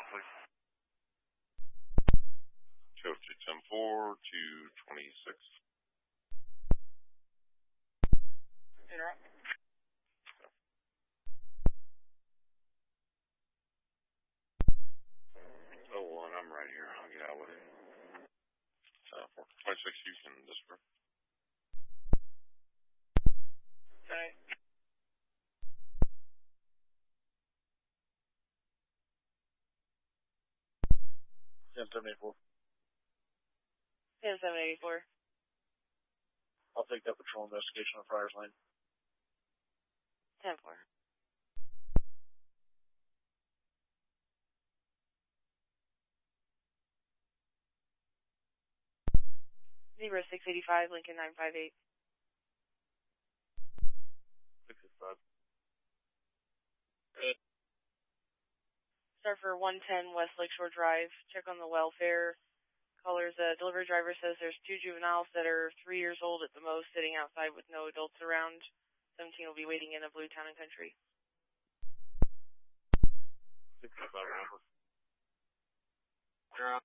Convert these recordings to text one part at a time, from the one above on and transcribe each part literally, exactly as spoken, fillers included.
please. Go to ten four to twenty-six. Interrupt. Oh, one, I'm right here. I'll get out with it. Uh, for twenty-six, you can disapprove. Okay. ten seven eight four. ten seven eighty-four. I'll take that patrol investigation on Friars Lane. ten four. Zebra six eighty-five, Lincoln nine five eight. six eighty-five. Start for one ten West Lakeshore Drive. Check on the welfare. Caller's uh, delivery driver says there's two juveniles that are three years old at the most sitting outside with no adults around. seventeen will be waiting in a blue Town and Country. six eighty-five. You're on.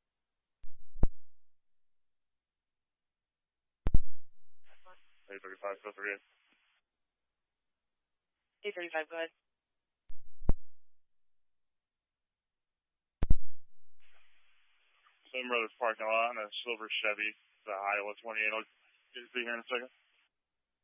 eight thirty-five, still thirty-eight. eight thirty-five, go ahead. Seven Brothers parking lot in a silver Chevy. It's a Iowa twenty-eight. I'll be here in a second.